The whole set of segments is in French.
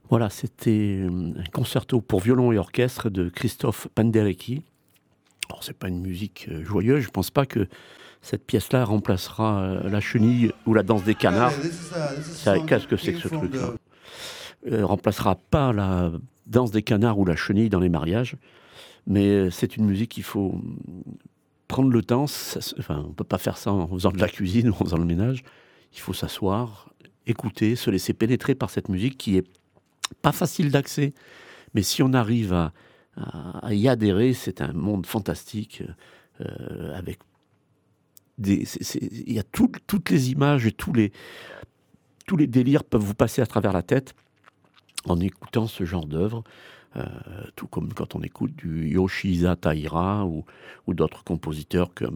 Voilà, c'était un concerto pour violon et orchestre de Christophe Penderecki. Alors, c'est pas une musique joyeuse, je pense pas que cette pièce-là remplacera la chenille ou la danse des canards. Qu'est-ce que c'est que ce truc-là? Remplacera pas la danse des canards ou la chenille dans les mariages, mais c'est une musique qu'il faut prendre le temps. Enfin, on peut pas faire ça en faisant de la cuisine ou en faisant le ménage. Il faut s'asseoir, écouter, se laisser pénétrer par cette musique qui est pas facile d'accès, mais si on arrive à y adhérer, c'est un monde fantastique avec il y a toutes les images et tous les délires peuvent vous passer à travers la tête en écoutant ce genre d'œuvre, tout comme quand on écoute du Yoshihisa Taira ou d'autres compositeurs comme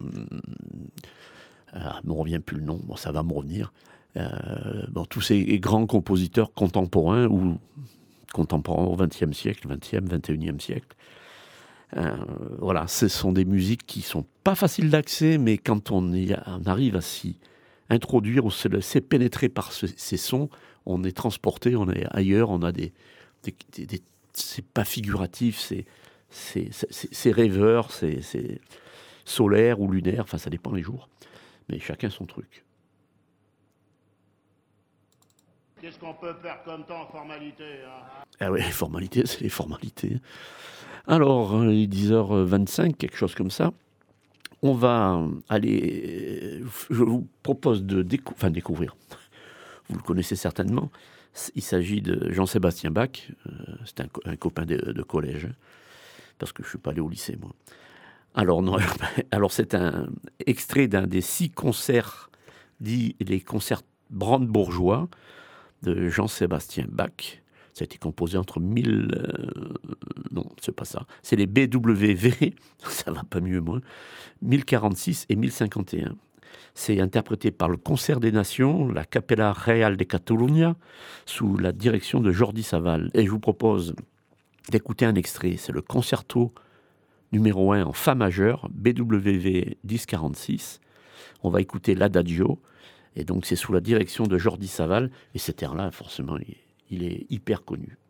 me revient plus le nom, bon ça va me revenir. Tous ces grands compositeurs contemporains ou contemporains au XXe siècle, XXe, XXIe siècle. Voilà, ce sont des musiques qui sont pas faciles d'accès, mais quand on arrive à s'y introduire ou se laisser pénétrer par ces sons, on est transporté, on est ailleurs, on a c'est pas figuratif, c'est rêveur, c'est solaire ou lunaire, enfin ça dépend les jours, mais chacun son truc. Qu'est-ce qu'on peut faire comme temps en formalité, hein? Ah oui, les formalités, c'est les formalités. Alors, il est 10h25, quelque chose comme ça. On va aller... Je vous propose de découvrir. Vous le connaissez certainement. Il s'agit de Jean-Sébastien Bach. C'est un copain de collège, parce que je ne suis pas allé au lycée, moi. Alors, non, alors c'est un extrait d'un des 6 concerts, dits les concerts brandebourgeois, de Jean-Sébastien Bach. Ça a été composé entre non, c'est pas ça. C'est les BWV, ça va pas mieux, moi. 1046 et 1051. C'est interprété par le Concert des Nations, la Capella Real de Catalunya, sous la direction de Jordi Savall. Et je vous propose d'écouter un extrait. C'est le concerto numéro 1 en Fa majeur, BWV 1046. On va écouter l'Adagio. Et donc, c'est sous la direction de Jordi Savall. Et cet air-là, forcément, il est hyper connu.